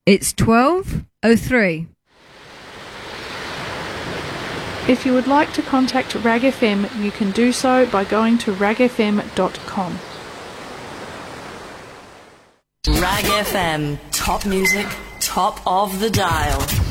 It's 12:03. If you would like to contact RAG FM, you can do so by going to ragfm.com. RAG FM, top music, top of the dial.